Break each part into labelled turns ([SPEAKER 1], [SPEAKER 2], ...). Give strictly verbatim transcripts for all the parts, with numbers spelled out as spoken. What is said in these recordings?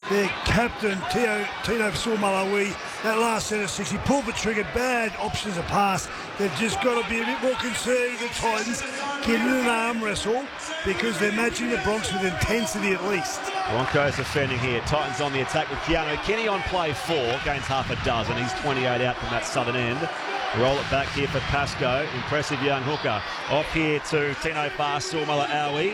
[SPEAKER 1] their captain, Tio, Tino Fa'asuamaleaui, that last set of six, he pulled the trigger, bad options of pass. They've just got to be a bit more conservative, the Titans, get in an arm wrestle, because they're matching the Bronx with intensity at least.
[SPEAKER 2] Broncos defending here. Titans on the attack with Keanu Kenny on play four, gains half a dozen. He's twenty-eight out from that southern end. Roll it back here for Pascoe. Impressive young hooker. Off here to Tino Fa'asuamaleaui.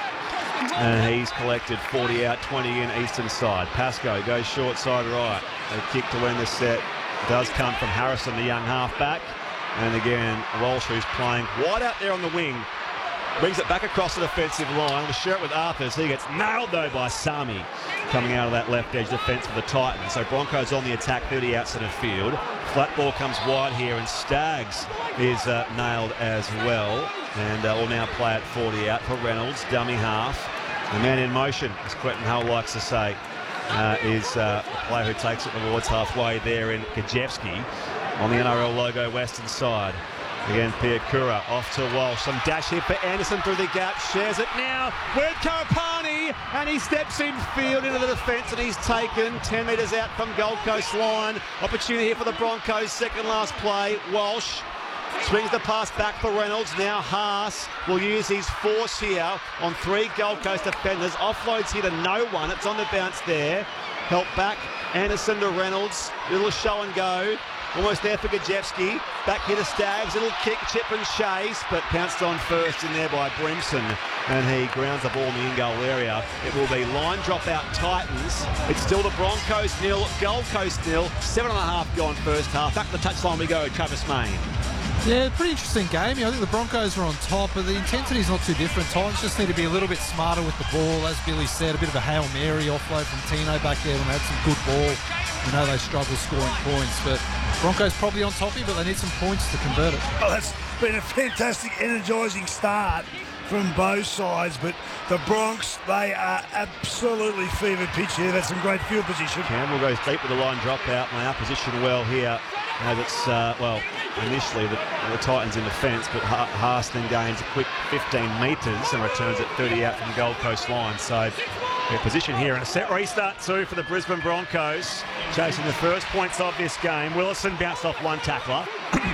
[SPEAKER 2] And he's collected forty out, twenty in eastern side. Pascoe goes short side right. A kick to win the set does come from Harrison, the young halfback. And again, Walsh, who's playing wide out there on the wing, brings it back across the defensive line. We'll share it with Arthurs. He gets nailed though by Sami coming out of that left edge defence for the Titans. So Broncos on the attack, thirty outside of field. Flat ball comes wide here, and Staggs is uh, nailed as well. And uh, will now play at forty out for Reynolds, dummy half. The man in motion, as Quentin Hull likes to say, uh, is uh, a player who takes it towards halfway there in Gajewski on the N R L logo western side. Again, Piakura off to Walsh. Some dash here for Anderson through the gap. Shares it now with Karapani. And he steps in field into the defence, and he's taken ten metres out from Gold Coast line. Opportunity here for the Broncos. Second last play. Walsh swings the pass back for Reynolds. Now Haas will use his force here on three Gold Coast defenders. Offloads here to no one. It's on the bounce there. Help back. Anderson to Reynolds. Little show and go. Almost there for Gajewski. Back here to Staggs. Little kick, chip and chase, but pounced on first in there by Brimson. And he grounds the ball in the in-goal area. It will be line drop out Titans. It's still the Broncos nil, Gold Coast nil. Seven and a half gone first half. Back to the touchline we go, Travis Main.
[SPEAKER 3] Yeah, pretty interesting game. I think the Broncos are on top, but the intensity's not too different. Titans just need to be a little bit smarter with the ball. As Billy said, a bit of a Hail Mary offload from Tino back there when they had some good ball. You know they struggle scoring points, but Broncos probably on top here, but they need some points to convert it.
[SPEAKER 1] Oh, that's been a fantastic, energising start from both sides, but the Bronx, they are absolutely fevered pitch here. That's some great field position.
[SPEAKER 2] Campbell goes deep with the line drop out, and they are positioned well here. As it's, uh, well, initially the, the Titans in defence, but ha Haas then gains a quick fifteen metres and returns it thirty out from the Gold Coast line. So their position here, and a set restart too for the Brisbane Broncos, chasing the first points of this game. Willison bounced off one tackler,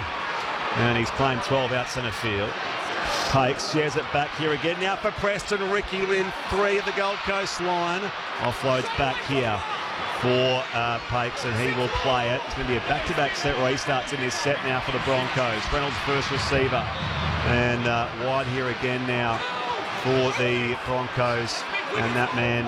[SPEAKER 2] and he's claimed twelve out centre field. Pakes shares it back here again now for Preston. Ricky in three at the Gold Coast line. Offloads back here for uh, Pakes, and he will play it. It's going to be a back-to-back set restarts in this set now for the Broncos. Reynolds first receiver, and uh, wide here again now for the Broncos, and that man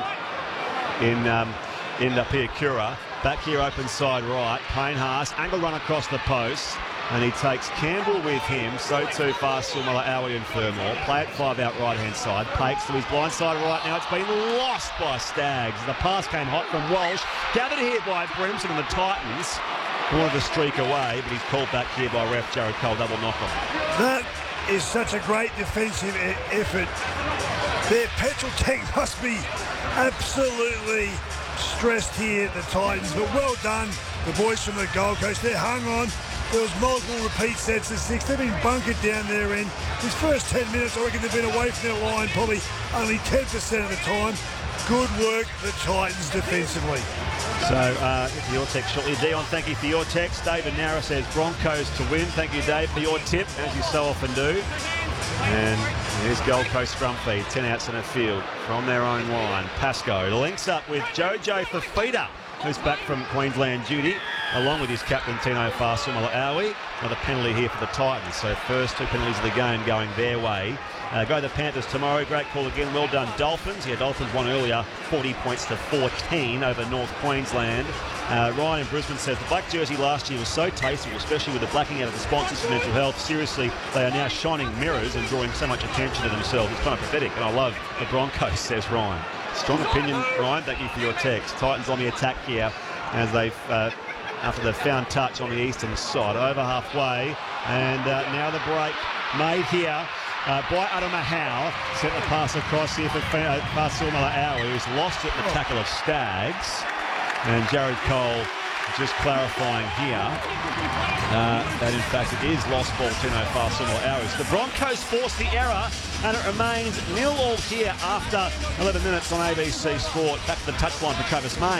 [SPEAKER 2] in um, in the Piakura. Back here open side right, Payne Haas, angle run across the post, and he takes Campbell with him, so too Fa'asuamaleaui and Fermor. Play it five out right-hand side. Pakes to his blind side right now. It's been lost by Staggs. The pass came hot from Walsh. Gathered here by Brimson and the Titans. Wanted to streak away, but he's called back here by ref Jared Cole. Double knock-on.
[SPEAKER 1] That is such a great defensive e effort. Their petrol tank must be absolutely stressed here, the Titans, but well done, the boys from the Gold Coast. They're hung on. There was multiple repeat sets of six. They've been bunkered down their end. These first ten minutes, I reckon they've been away from their line probably only ten percent of the time. Good work, the Titans defensively.
[SPEAKER 2] So, uh, for your text shortly. Dion, thank you for your text. David Nara says Broncos to win. Thank you, Dave, for your tip, as you so often do. And here's Gold Coast scrum feed, ten out centre field from their own line. Pascoe links up with Jojo Fafita, who's back from Queensland duty, along with his captain Tino Fa'asuamaleaui. Another penalty here for the Titans. So first two penalties of the game going their way. Uh, go the Panthers tomorrow. Great call again. Well done, Dolphins. Yeah, Dolphins won earlier, forty points to fourteen over North Queensland. Uh, Ryan in Brisbane says the black jersey last year was so tasteful, especially with the blacking out of the sponsors for mental health. Seriously, they are now shining mirrors and drawing so much attention to themselves. It's kind of pathetic, and I love the Broncos, says Ryan. Strong opinion, Ryan. Thank you for your text. Titans on the attack here as they've, uh, after they've found touch on the eastern side. Over halfway, and uh, now the break made here uh, by Adamahau. Sent the pass across here for Fa'asuamaleaui, who's lost it in the tackle of Staggs. And Jared Cole just clarifying here uh, that in fact it is lost ball Tino Fa'asuamaleaui. So the Broncos force the error, and it remains nil all here after eleven minutes on A B C Sport. Back to the touchline for Travis Main.